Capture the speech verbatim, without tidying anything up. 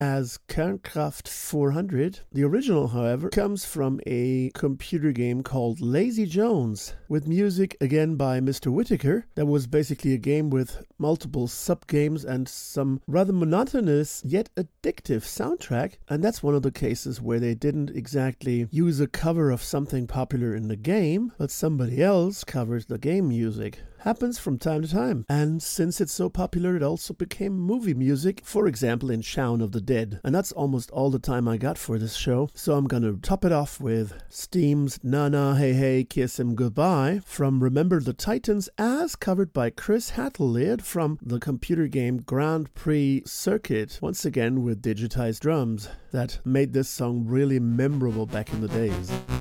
as Kernkraft four hundred. The original, however, comes from a computer game called Lazy Jones, with music again by Mister Whittaker. That was basically a game with multiple sub-games and some rather monotonous yet addictive soundtrack, and that's one of the cases where they didn't exactly use a cover of something popular in the game, but somebody else covers the game music. Happens from time to time, and since it's so popular it also became movie music, for example in Shaun of the Dead. And that's almost all the time I got for this show, so I'm gonna top it off with Steam's Na Na Hey Hey Kiss Him Goodbye from Remember the Titans, as covered by Chris Hatheliad from the computer game Grand Prix Circuit, once again with digitized drums, that made this song really memorable back in the days.